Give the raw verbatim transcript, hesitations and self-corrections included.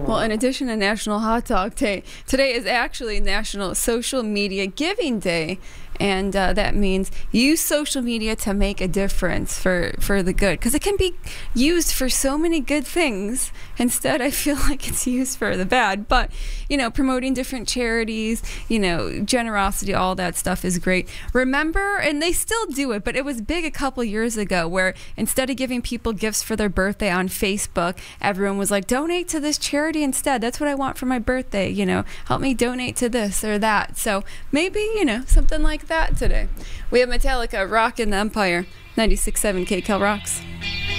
Well, in addition to National Hot Dog Day, today is actually National Social Media Giving Day. And uh, that means use social media to make a difference for, for the good. Because it can be used for so many good things. Instead, I feel like it's used for the bad. But, you know, promoting different charities, you know, generosity, all that stuff is great. Remember, and they still do it, but it was big a couple years ago where instead of giving people gifts for their birthday on Facebook, everyone was like, donate to this charity instead. That's what I want for my birthday. You know, help me donate to this or that. So maybe, you know, something like that today. We have Metallica, Rockin' the Empire, ninety-six point seven K Cal Rocks.